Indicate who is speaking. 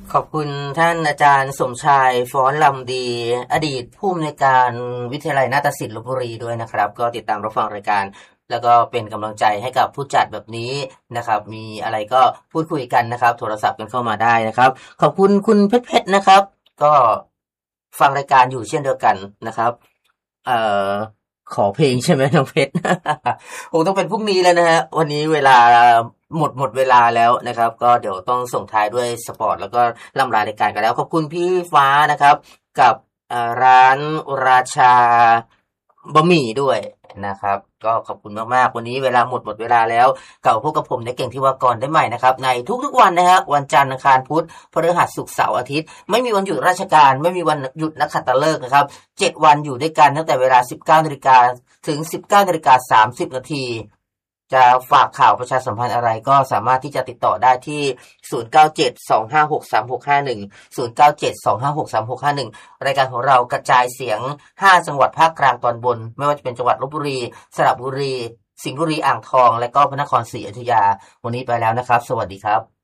Speaker 1: ขอบคุณท่านอาจารย์สมชายฟ้อนลำดีอดีตผู้อำนวยการวิทยาลัยนาฏศิลป์ลพบุรีด้วยนะครับก็ติดตามรับฟังรายการแล้วก็เป็นกำลังใจให้กับผู้จัดแบบนี้นะครับมีอะไรก็พูดคุยกันนะครับโทรศัพท์กันเข้ามาได้นะครับขอบคุณคุณเพชรนะครับก็ฟังรายการอยู่เช่นเดียวกันนะครับเอ่อขอเพลงใช่ไหมน้องเพชรคงต้องเป็นพรุ่งนี้แล้วนะฮะวันนี้เวลาหมดเวลาแล้วนะครับก็เดี๋ยวต้องส่งท้ายด้วยสปอร์ตแล้วก็ล่ำลารายการกันแล้วขอบคุณพี่ฟ้านะครับกับร้านราชาบะหมี่ด้วยนะครับก็ขอบคุณมากๆวันนี้เวลาหมดเวลาแล้วเก่าพบกับผมในเก่งที่วากรได้ใหม่นะครับในทุกๆวันนะฮะวันจันทร์อังคารพุธพฤหัสศุกร์เสาร์อาทิตย์ไม่มีวันหยุดราชการไม่มีวันหยุดนักขัตฤกษ์นะครับ7 วันอยู่ด้วยกันตั้งแต่เวลา 19 นาฬิกาถึง 19 นาฬิกา 30 นาทีจะฝากข่าวประชาสัมพันธ์อะไรก็สามารถที่จะติดต่อได้ที่0972563651 0972563651รายการของเรากระจายเสียง5จังหวัดภาคกลางตอนบนไม่ว่าจะเป็นจังหวัดลพบุรีสระบุรีสิงห์บุรีอ่างทองและก็พระนครศรีอยุธยาวันนี้ไปแล้วนะครับสวัสดีครับ